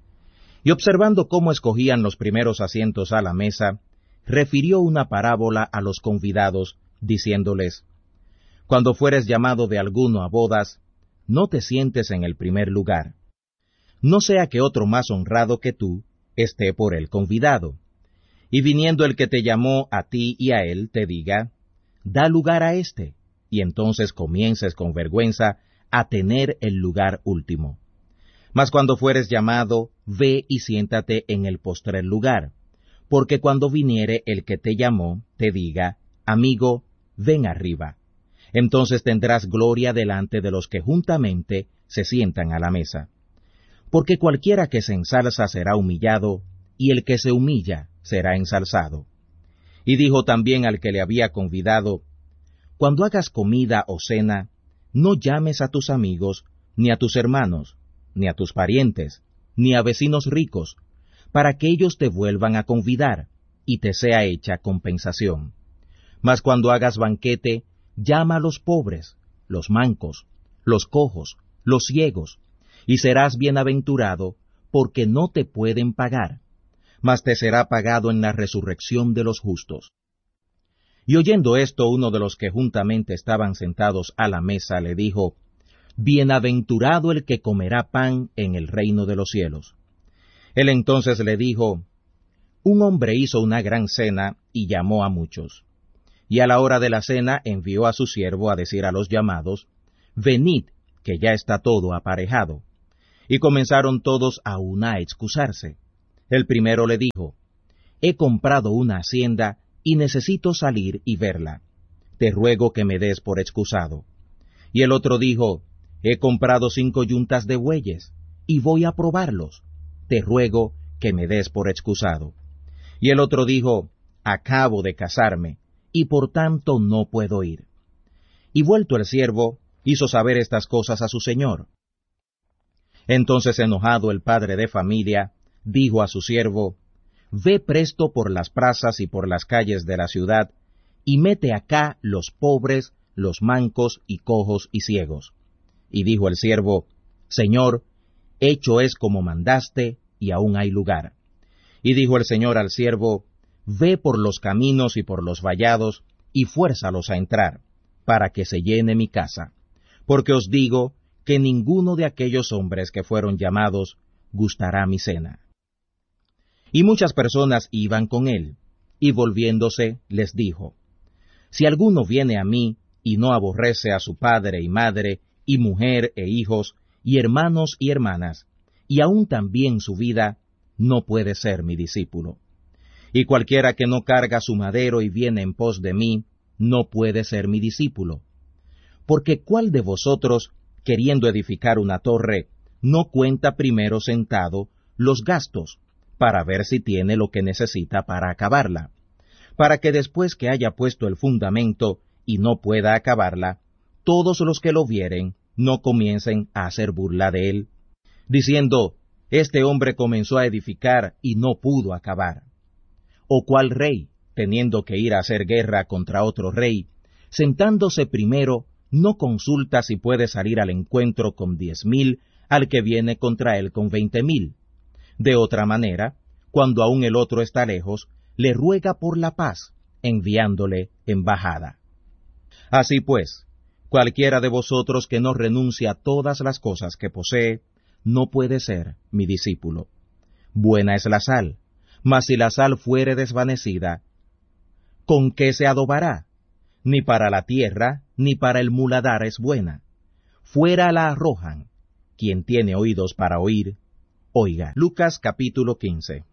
Y observando cómo escogían los primeros asientos a la mesa, refirió una parábola a los convidados, diciéndoles, Cuando fueres llamado de alguno a bodas, no te sientes en el primer lugar, no sea que otro más honrado que tú esté por él convidado. Y viniendo el que te llamó a ti y a él, te diga, da lugar a éste, y entonces comiences con vergüenza a tener el lugar último. Mas cuando fueres llamado, ve y siéntate en el postrer lugar, porque cuando viniere el que te llamó, te diga, amigo, ven arriba. Entonces tendrás gloria delante de los que juntamente se sientan a la mesa. Porque cualquiera que se ensalza será humillado, y el que se humilla será ensalzado. Y dijo también al que le había convidado, Cuando hagas comida o cena, no llames a tus amigos, ni a tus hermanos, ni a tus parientes, ni a vecinos ricos, para que ellos te vuelvan a convidar, y te sea hecha compensación. Mas cuando hagas banquete, llama a los pobres, los mancos, los cojos, los ciegos, y serás bienaventurado, porque no te pueden pagar, mas te será pagado en la resurrección de los justos. Y oyendo esto, uno de los que juntamente estaban sentados a la mesa le dijo, Bienaventurado el que comerá pan en el reino de los cielos. Él entonces le dijo, Un hombre hizo una gran cena y llamó a muchos. Y a la hora de la cena envió a su siervo a decir a los llamados, venid, que ya está todo aparejado. Y comenzaron todos a una a excusarse. El primero le dijo, he comprado una hacienda y necesito salir y verla. Te ruego que me des por excusado. Y el otro dijo, he comprado cinco yuntas de bueyes y voy a probarlos. Te ruego que me des por excusado. Y el otro dijo, acabo de casarme, y por tanto no puedo ir. Y vuelto el siervo, hizo saber estas cosas a su señor. Entonces enojado el padre de familia, dijo a su siervo, ve presto por las plazas y por las calles de la ciudad, y mete acá los pobres, los mancos y cojos y ciegos. Y dijo el siervo, Señor, hecho es como mandaste, y aún hay lugar. Y dijo el Señor al siervo, ve por los caminos y por los vallados, y fuérzalos a entrar, para que se llene mi casa. Porque os digo que ninguno de aquellos hombres que fueron llamados gustará mi cena. Y muchas personas iban con él, y volviéndose les dijo, si alguno viene a mí, y no aborrece a su padre y madre, y mujer e hijos, y hermanos y hermanas, y aun también su vida, no puede ser mi discípulo. Y cualquiera que no carga su madero y viene en pos de mí, no puede ser mi discípulo. Porque ¿cuál de vosotros, queriendo edificar una torre, no cuenta primero sentado los gastos, para ver si tiene lo que necesita para acabarla? Para que después que haya puesto el fundamento y no pueda acabarla, todos los que lo vieren no comiencen a hacer burla de él, diciendo, este hombre comenzó a edificar y no pudo acabar. ¿O cuál rey, teniendo que ir a hacer guerra contra otro rey, sentándose primero, no consulta si puede salir al encuentro con diez mil al que viene contra él con veinte mil? De otra manera, cuando aún el otro está lejos, le ruega por la paz, enviándole embajada. Así pues, cualquiera de vosotros que no renuncie a todas las cosas que posee, no puede ser mi discípulo. Buena es la sal, mas si la sal fuere desvanecida, ¿con qué se adobará? Ni para la tierra, ni para el muladar es buena. Fuera la arrojan. Quien tiene oídos para oír, oiga. Lucas capítulo quince.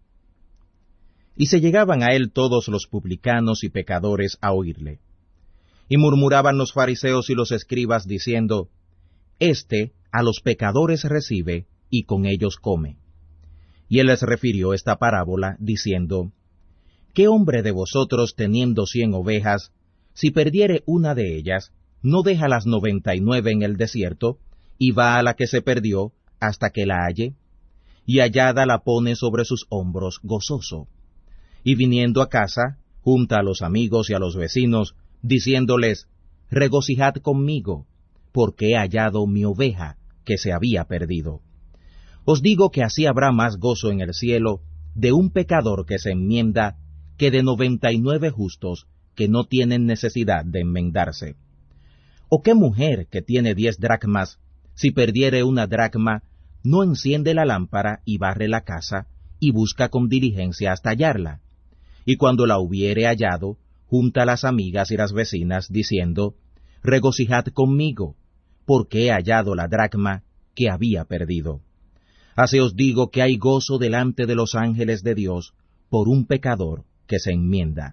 Y se llegaban a él todos los publicanos y pecadores a oírle. Y murmuraban los fariseos y los escribas diciendo, Este a los pecadores recibe, y con ellos come. Y él les refirió esta parábola, diciendo, ¿qué hombre de vosotros teniendo cien ovejas, si perdiere una de ellas, no deja las noventa y nueve en el desierto, y va a la que se perdió, hasta que la halle? Y hallada la pone sobre sus hombros gozoso. Y viniendo a casa, junta a los amigos y a los vecinos, diciéndoles, regocijad conmigo, porque he hallado mi oveja, que se había perdido. Os digo que así habrá más gozo en el cielo de un pecador que se enmienda, que de noventa y nueve justos que no tienen necesidad de enmendarse. ¿O qué mujer que tiene diez dracmas, si perdiere una dracma, no enciende la lámpara y barre la casa, y busca con diligencia hasta hallarla? Y cuando la hubiere hallado, junta a las amigas y las vecinas, diciendo, regocijad conmigo, porque he hallado la dracma que había perdido. Así os digo que hay gozo delante de los ángeles de Dios por un pecador que se enmienda.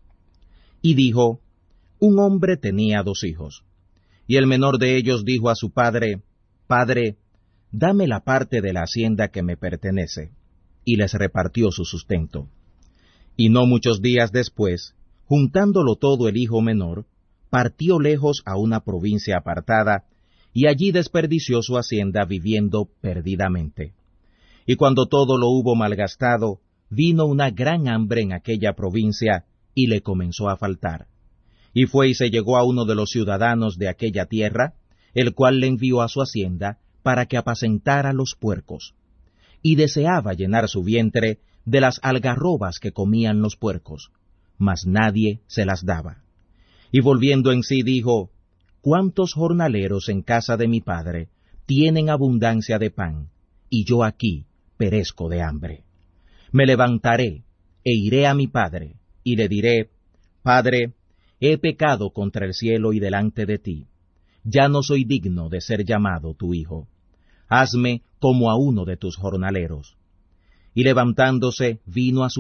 Y dijo, un hombre tenía dos hijos, y el menor de ellos dijo a su padre, Padre, dame la parte de la hacienda que me pertenece, y les repartió su sustento. Y no muchos días después, juntándolo todo el hijo menor, partió lejos a una provincia apartada, y allí desperdició su hacienda viviendo perdidamente. Y cuando todo lo hubo malgastado, vino una gran hambre en aquella provincia, y le comenzó a faltar. Y fue y se llegó a uno de los ciudadanos de aquella tierra, el cual le envió a su hacienda para que apacentara los puercos. Y deseaba llenar su vientre de las algarrobas que comían los puercos, mas nadie se las daba. Y volviendo en sí dijo, ¿cuántos jornaleros en casa de mi padre tienen abundancia de pan, y yo aquí perezco de hambre? Me levantaré, e iré a mi padre, y le diré, Padre, he pecado contra el cielo y delante de ti. Ya no soy digno de ser llamado tu hijo. Hazme como a uno de tus jornaleros. Y levantándose, vino a su